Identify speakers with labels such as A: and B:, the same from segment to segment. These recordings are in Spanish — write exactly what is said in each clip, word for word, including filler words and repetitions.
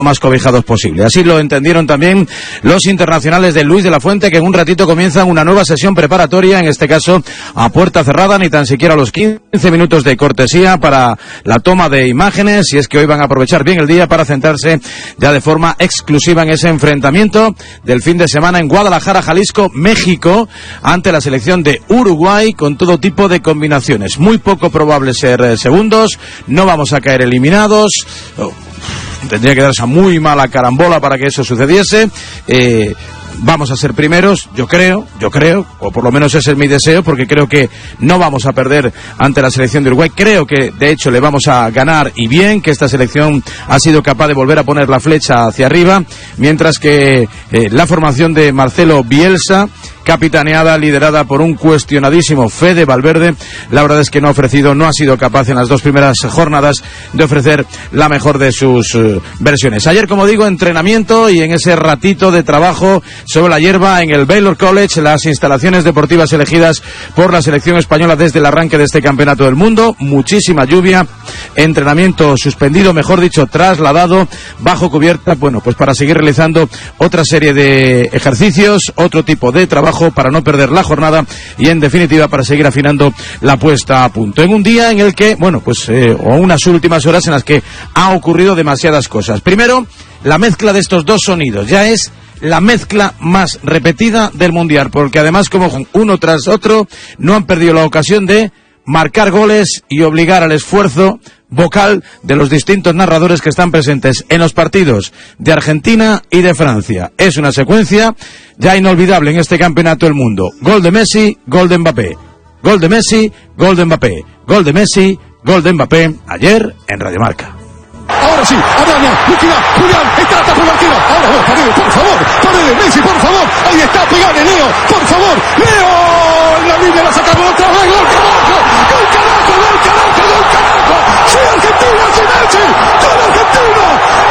A: más cobijados posible. Así lo entendieron también los internacionales de Luis de la Fuente, que en un ratito comienzan una nueva sesión preparatoria, en este caso a puerta cerrada, ni tan siquiera los quince minutos de cortesía para la toma de imágenes, y es que hoy van a aprovechar bien el día para centrarse ya de forma exclusiva en ese enfrentamiento del fin de semana en Guadalajara, Jalisco, México, ante la selección de Uruguay, con todo tipo de combinaciones. Muy poco probable ser eh, segundos, no vamos a caer eliminados. Oh. Tendría que darse a muy mala carambola para que eso sucediese. Eh, vamos a ser primeros, yo creo, yo creo, o por lo menos ese es mi deseo, porque creo que no vamos a perder ante la selección de Uruguay. Creo que, de hecho, le vamos a ganar, y bien, que esta selección ha sido capaz de volver a poner la flecha hacia arriba, mientras que eh, la formación de Marcelo Bielsa, capitaneada, liderada por un cuestionadísimo Fede Valverde, la verdad es que no ha ofrecido, no ha sido capaz en las dos primeras jornadas de ofrecer la mejor de sus uh, versiones. Ayer, como digo, entrenamiento, y en ese ratito de trabajo sobre la hierba en el Baylor College, las instalaciones deportivas elegidas por la selección española desde el arranque de este campeonato del mundo. Muchísima lluvia, entrenamiento suspendido, mejor dicho, trasladado bajo cubierta, bueno, pues para seguir realizando otra serie de ejercicios, otro tipo de trabajo, para no perder la jornada y, en definitiva, para seguir afinando la puesta a punto. En un día en el que, bueno, pues, eh, o unas últimas horas en las que ha ocurrido demasiadas cosas. Primero, la mezcla de estos dos sonidos. Ya es la mezcla más repetida del Mundial, porque además, como uno tras otro, no han perdido la ocasión de marcar goles y obligar al esfuerzo vocal de los distintos narradores que están presentes en los partidos de Argentina y de Francia. Es una secuencia ya inolvidable en este campeonato del mundo. Gol de Messi, gol de Mbappé. Gol de Messi, gol de Mbappé. Gol de Messi, gol de Mbappé. Ayer en Radio Marca.
B: Ahora sí, Arana, líquida, Julián, está por la arquero. Ahora vos, Paredes, por favor, Paredes, Messi, por favor. Ahí está, pegale, Leo, por favor. Leo, en la línea la sacamos otra vez. Gol, carajo, gol, carajo, gol, carajo, gol, carajo. Sí, Argentina, sí, Messi, gol, Argentina,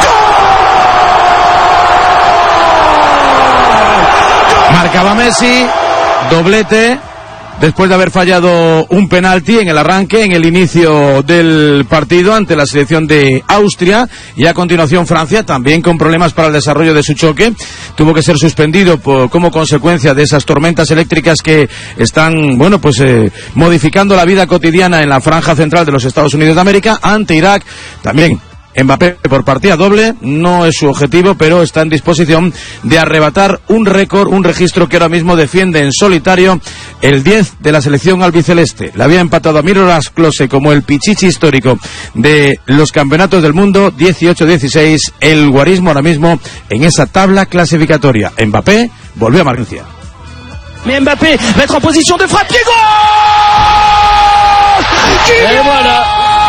B: gol.
A: Marcaba Messi, doblete, después de haber fallado un penalti en el arranque, en el inicio del partido ante la selección de Austria, y a continuación Francia, también con problemas para el desarrollo de su choque, tuvo que ser suspendido por, como consecuencia de esas tormentas eléctricas que están, bueno, pues eh, modificando la vida cotidiana en la franja central de los Estados Unidos de América. Ante Irak, también Mbappé por partida doble, no es su objetivo, pero está en disposición de arrebatar un récord, un registro que ahora mismo defiende en solitario el diez de la selección albiceleste. Le había empatado a Miroslav Klose como el pichichi histórico de los campeonatos del mundo, dieciocho dieciséis, el guarismo ahora mismo en esa tabla clasificatoria. Mbappé volvió a Valencia.
C: Mbappé va être en position de frappe, ¡gol!
A: Et voilà.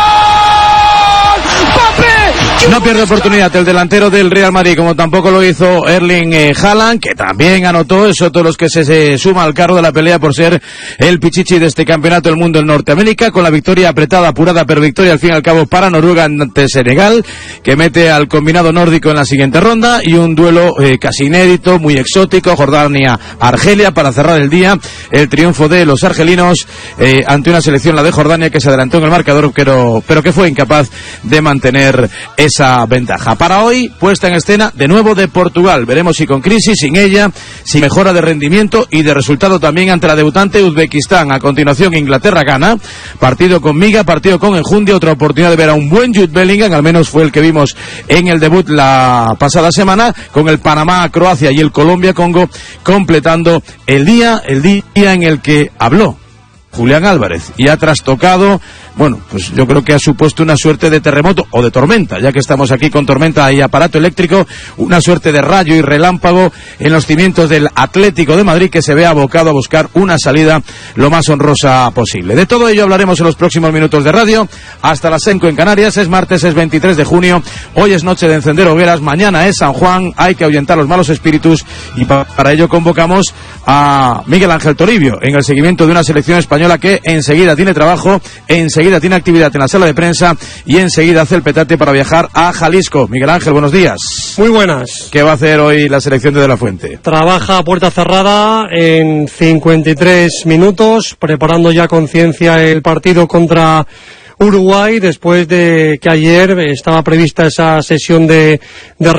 A: No pierde oportunidad el delantero del Real Madrid, como tampoco lo hizo Erling eh, Haaland, que también anotó. Es otro de los que se, se suma al carro de la pelea por ser el pichichi de este campeonato del mundo en Norteamérica, con la victoria apretada, apurada, pero victoria al fin y al cabo para Noruega ante Senegal, que mete al combinado nórdico en la siguiente ronda, y un duelo eh, casi inédito, muy exótico, Jordania-Argelia, para cerrar el día, el triunfo de los argelinos eh, ante una selección, la de Jordania, que se adelantó en el marcador, pero, pero que fue incapaz de mantener esa ventaja. Para hoy, puesta en escena de nuevo de Portugal. Veremos si con crisis, sin ella, si mejora de rendimiento y de resultado también ante la debutante Uzbekistán. A continuación, Inglaterra-Ghana, partido con miga, partido con enjundia, otra oportunidad de ver a un buen Jude Bellingham, al menos fue el que vimos en el debut la pasada semana, con el Panamá-Croacia y el Colombia-Congo completando el día, el día en el que habló Julián Álvarez y ha trastocado, bueno, pues yo creo que ha supuesto una suerte de terremoto o de tormenta, ya que estamos aquí con tormenta y aparato eléctrico, una suerte de rayo y relámpago en los cimientos del Atlético de Madrid, que se ve abocado a buscar una salida lo más honrosa posible. De todo ello hablaremos en los próximos minutos de radio, hasta las cinco en Canarias. Es martes, es veintitrés de junio, hoy es noche de encender hogueras, mañana es San Juan, hay que ahuyentar los malos espíritus, y pa- para ello convocamos a Miguel Ángel Toribio en el seguimiento de una selección española que enseguida tiene trabajo, enseguida Enseguida tiene actividad en la sala de prensa y enseguida hace el petate para viajar a Jalisco. Miguel Ángel, buenos días.
D: Muy buenas.
A: ¿Qué va a hacer hoy la selección de De La Fuente?
D: Trabaja a puerta cerrada en cincuenta y tres minutos, preparando ya con ciencia el partido contra Uruguay, después de que ayer estaba prevista esa sesión de, de